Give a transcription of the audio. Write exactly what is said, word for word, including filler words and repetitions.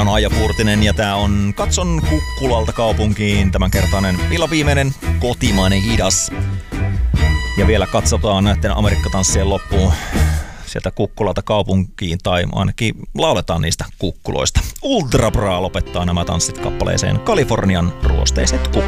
on Aija Puurtinen ja tää on Katson Kukkulalta kaupunkiin tämänkertainen illan viimeinen kotimainen hidas. Ja vielä katsotaan näiden Amerikkatanssien loppuun sieltä Kukkulalta kaupunkiin, tai ainakin lauletaan niistä kukkuloista. Ultra Bra lopettaa nämä tanssit kappaleeseen Kalifornian ruosteiset kukkulat.